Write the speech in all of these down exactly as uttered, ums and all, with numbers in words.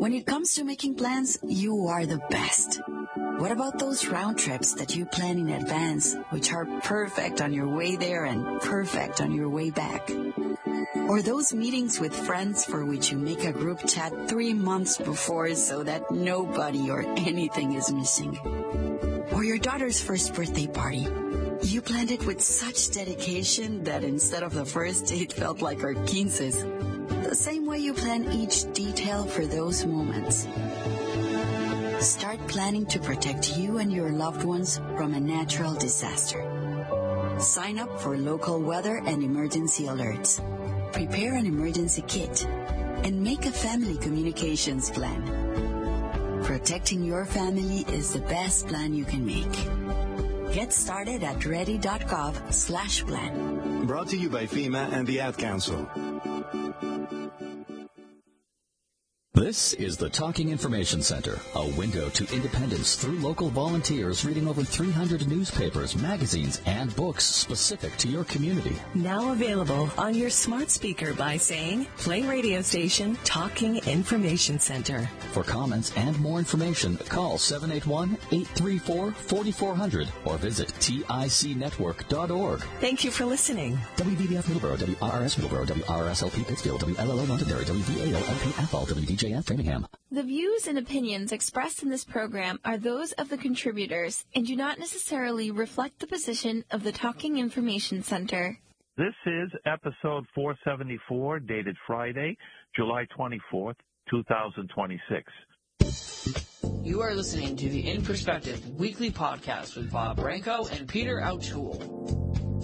When it comes to making plans, you are the best. What about those round trips that you plan in advance, which are perfect on your way there and perfect on your way back? Or those meetings with friends for which you make a group chat three months before so that nobody or anything is missing? Or your daughter's first birthday party. You planned it with such dedication that instead of the first date felt like our quinces. The same way you plan each detail for those moments. Start planning to protect you and your loved ones from a natural disaster. Sign up for local weather and emergency alerts. Prepare an emergency kit. And make a family communications plan. Protecting your family is the best plan you can make. Get started at ready.gov slash plan. Brought to you by FEMA and the Ad Council. This is the Talking Information Center, a window to independence through local volunteers reading over three hundred newspapers, magazines, and books specific to your community. Now available on your smart speaker by saying, play radio station Talking Information Center. For comments and more information, call seven eight one, eight three four, four four zero zero or visit tic network dot org. Thank you for listening. W B B F Middleborough, W R R S Middleborough, W R R S L P Pittsfield, W L L O Londonderry, W V A O L P Athol, W D J F Framingham. The views and opinions expressed in this program are those of the contributors and do not necessarily reflect the position of the Talking Information Center. This is episode four seventy-four, dated Friday, July twenty-fourth, two thousand twenty-six. You are listening to the In Perspective weekly podcast with Bob Branco and Peter O'Toole.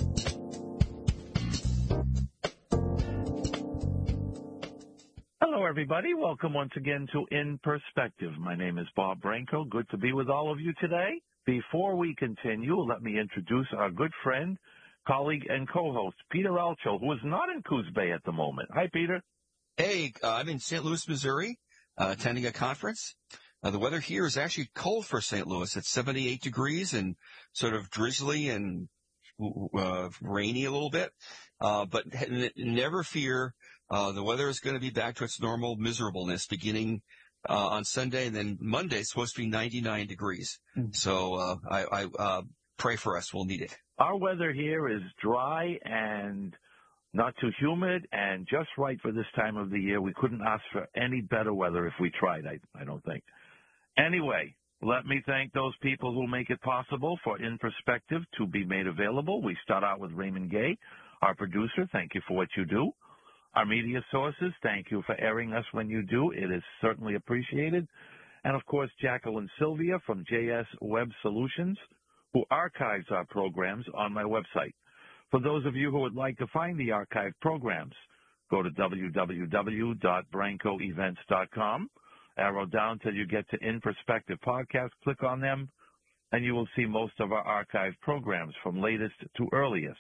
Hello, everybody. Welcome once again to In Perspective. My name is Bob Branco. Good to be with all of you today. Before we continue, let me introduce our good friend, colleague, and co-host, Peter Alcho, who is not in Coos Bay at the moment. Hi, Peter. Hey, uh, I'm in Saint Louis, Missouri, uh, attending a conference. Uh, the weather here is actually cold for Saint Louis. It's seventy-eight degrees and sort of drizzly and uh, rainy a little bit. Uh, but n- never fear. Uh, the weather is going to be back to its normal miserableness beginning uh, on Sunday, and then Monday is supposed to be ninety-nine degrees. Mm-hmm. So uh, I, I uh, pray for us. We'll need it. Our weather here is dry and not too humid and just right for this time of the year. We couldn't ask for any better weather if we tried, I, I don't think. Anyway, let me thank those people who make it possible for In Perspective to be made available. We start out with Raymond Gay, our producer. Thank you for what you do. Our media sources, thank you for airing us when you do. It is certainly appreciated. And, of course, Jacqueline Sylvia from J S Web Solutions, who archives our programs on my website. For those of you who would like to find the archived programs, go to w w w dot branco events dot com, arrow down till you get to In Perspective Podcast, click on them, and you will see most of our archived programs from latest to earliest.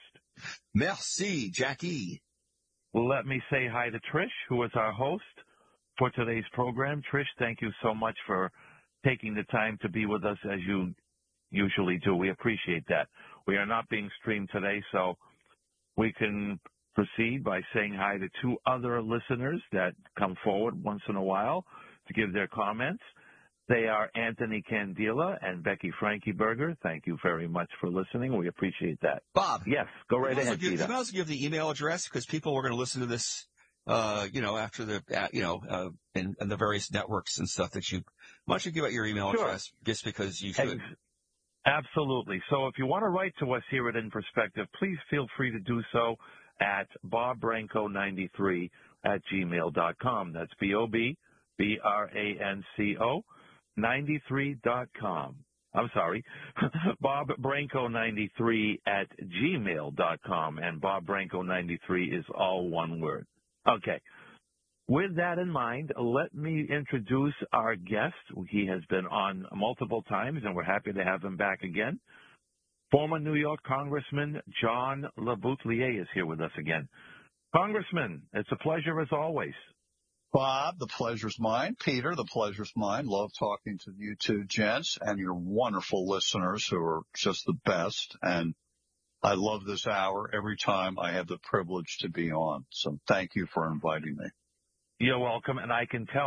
Merci, Jackie. Let me say hi to Trish, who is our host for today's program. Trish, thank you so much for taking the time to be with us as you usually do. We appreciate that. We are not being streamed today, so we can proceed by saying hi to two other listeners that come forward once in a while to give their comments. They are Anthony Candela and Becky Frankieberger. Thank you very much for listening. We appreciate that. Bob. Yes, go right ahead, give, Peter. You might also give the email address because people are going to listen to this, uh, you know, after the, uh, you know, uh, in, in the various networks and stuff that you, why don't you give out your email sure. address just because you should. Absolutely. So if you want to write to us here at In Perspective, please feel free to do so at bob branco ninety-three at gmail dot com. That's B O B B R A N C O ninety-three dot com. I'm sorry, bob branco ninety-three at gmail dot com, and Bob Branco ninety-three is all one word. Okay. With that in mind, let me introduce our guest. He has been on multiple times, and we're happy to have him back again. Former New York Congressman John LeBoutelier is here with us again. Congressman, it's a pleasure as always. Bob, the pleasure's mine. Peter, the pleasure's mine. Love talking to you two gents and your wonderful listeners who are just the best. And I love this hour every time I have the privilege to be on. So thank you for inviting me. You're welcome, and I can tell